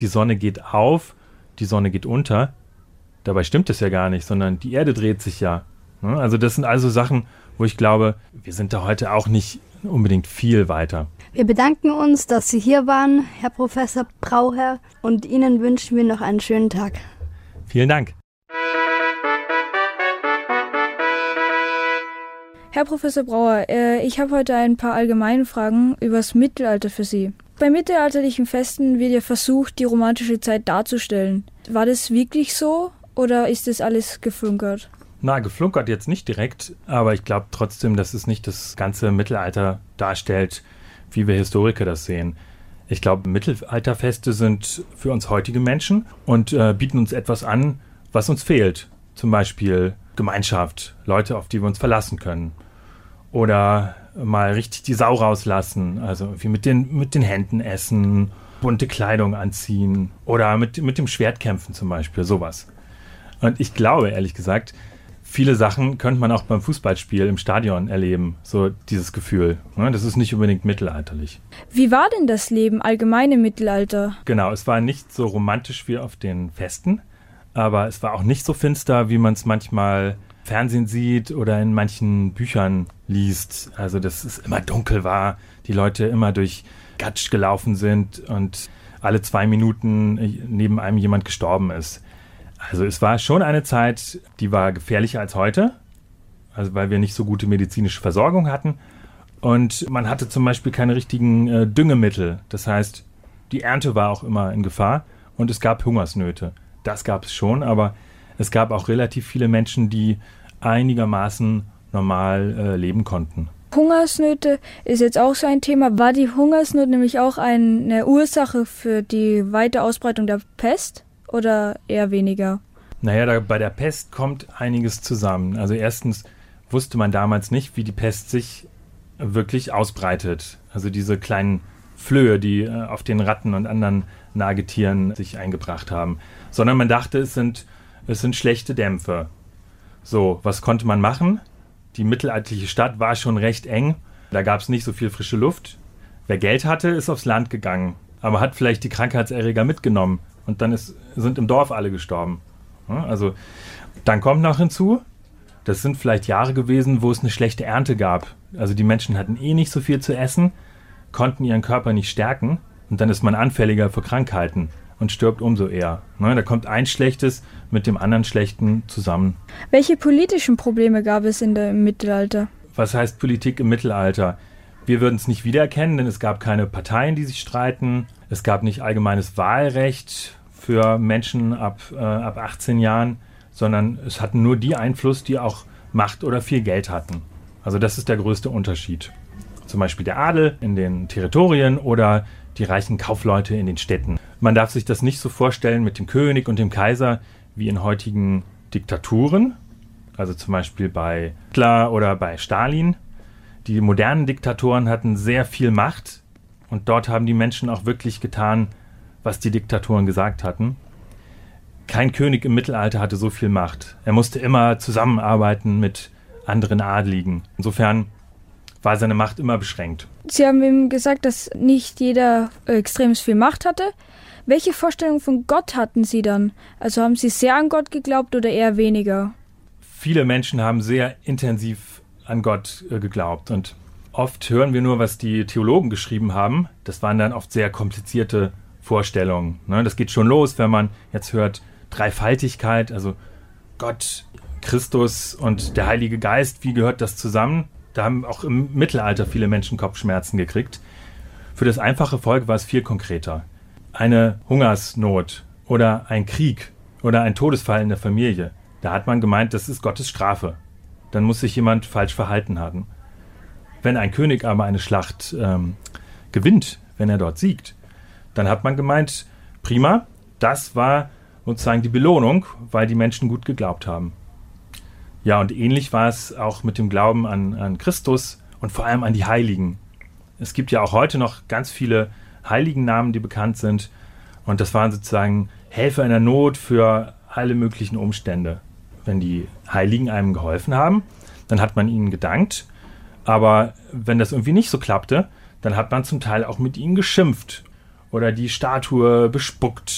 die Sonne geht auf, die Sonne geht unter. Dabei stimmt es ja gar nicht, sondern die Erde dreht sich ja. Also das sind also Sachen, wo ich glaube, wir sind da heute auch nicht unbedingt viel weiter. Wir bedanken uns, dass Sie hier waren, Herr Professor Brauer, und Ihnen wünschen wir noch einen schönen Tag. Vielen Dank. Herr Professor Brauer, ich habe heute ein paar allgemeine Fragen übers Mittelalter für Sie. Bei mittelalterlichen Festen wird ja versucht, die romantische Zeit darzustellen. War das wirklich so oder ist das alles geflunkert? Na, geflunkert jetzt nicht direkt, aber ich glaube trotzdem, dass es nicht das ganze Mittelalter darstellt, wie wir Historiker das sehen. Ich glaube, Mittelalterfeste sind für uns heutige Menschen und bieten uns etwas an, was uns fehlt. Zum Beispiel Gemeinschaft, Leute, auf die wir uns verlassen können. Oder mal richtig die Sau rauslassen, also irgendwie mit den Händen essen, bunte Kleidung anziehen oder mit dem Schwert kämpfen zum Beispiel, sowas. Und ich glaube, ehrlich gesagt, viele Sachen könnte man auch beim Fußballspiel im Stadion erleben, so dieses Gefühl. Das ist nicht unbedingt mittelalterlich. Wie war denn das Leben allgemein im Mittelalter? Genau, es war nicht so romantisch wie auf den Festen, aber es war auch nicht so finster, wie man es manchmal im Fernsehen sieht oder in manchen Büchern liest. Also, dass es immer dunkel war, die Leute immer durch Gatsch gelaufen sind und alle 2 Minuten neben einem jemand gestorben ist. Also es war schon eine Zeit, die war gefährlicher als heute, also weil wir nicht so gute medizinische Versorgung hatten. Und man hatte zum Beispiel keine richtigen Düngemittel. Das heißt, die Ernte war auch immer in Gefahr und es gab Hungersnöte. Das gab es schon, aber es gab auch relativ viele Menschen, die einigermaßen normal leben konnten. Hungersnöte ist jetzt auch so ein Thema. War die Hungersnot nämlich auch eine Ursache für die weite Ausbreitung der Pest? Oder eher weniger? Naja, bei der Pest kommt einiges zusammen. Also erstens wusste man damals nicht, wie die Pest sich wirklich ausbreitet. Also diese kleinen Flöhe, die auf den Ratten und anderen Nagetieren sich eingebracht haben. Sondern man dachte, es sind schlechte Dämpfe. So, was konnte man machen? Die mittelalterliche Stadt war schon recht eng. Da gab es nicht so viel frische Luft. Wer Geld hatte, ist aufs Land gegangen. Aber hat vielleicht die Krankheitserreger mitgenommen. Und dann sind im Dorf alle gestorben. Also dann kommt noch hinzu, das sind vielleicht Jahre gewesen, wo es eine schlechte Ernte gab. Also die Menschen hatten nicht so viel zu essen, konnten ihren Körper nicht stärken und dann ist man anfälliger für Krankheiten und stirbt umso eher. Da kommt ein Schlechtes mit dem anderen Schlechten zusammen. Welche politischen Probleme gab es im Mittelalter? Was heißt Politik im Mittelalter? Wir würden es nicht wiedererkennen, denn es gab keine Parteien, die sich streiten. Es gab nicht allgemeines Wahlrecht für Menschen ab 18 Jahren, sondern es hatten nur die Einfluss, die auch Macht oder viel Geld hatten. Also das ist der größte Unterschied. Zum Beispiel der Adel in den Territorien oder die reichen Kaufleute in den Städten. Man darf sich das nicht so vorstellen mit dem König und dem Kaiser wie in heutigen Diktaturen, also zum Beispiel bei Hitler oder bei Stalin. Die modernen Diktatoren hatten sehr viel Macht und dort haben die Menschen auch wirklich getan, was die Diktatoren gesagt hatten. Kein König im Mittelalter hatte so viel Macht. Er musste immer zusammenarbeiten mit anderen Adligen. Insofern war seine Macht immer beschränkt. Sie haben eben gesagt, dass nicht jeder extrem viel Macht hatte. Welche Vorstellung von Gott hatten Sie dann? Also haben Sie sehr an Gott geglaubt oder eher weniger? Viele Menschen haben sehr intensiv an Gott geglaubt und oft hören wir nur, was die Theologen geschrieben haben. Das waren dann oft sehr komplizierte Vorstellungen. Das geht schon los, wenn man jetzt hört Dreifaltigkeit, also Gott, Christus und der Heilige Geist. Wie gehört das zusammen? Da haben auch im Mittelalter viele Menschen Kopfschmerzen gekriegt. Für das einfache Volk war es viel konkreter. Eine Hungersnot oder ein Krieg oder ein Todesfall in der Familie, da hat man gemeint, das ist Gottes Strafe. Dann muss sich jemand falsch verhalten haben. Wenn ein König aber eine Schlacht gewinnt, wenn er dort siegt, dann hat man gemeint, prima, das war sozusagen die Belohnung, weil die Menschen gut geglaubt haben. Ja, und ähnlich war es auch mit dem Glauben an Christus und vor allem an die Heiligen. Es gibt ja auch heute noch ganz viele Heiligennamen, die bekannt sind. Und das waren sozusagen Helfer in der Not für alle möglichen Umstände. Wenn die Heiligen einem geholfen haben, dann hat man ihnen gedankt. Aber wenn das irgendwie nicht so klappte, dann hat man zum Teil auch mit ihnen geschimpft oder die Statue bespuckt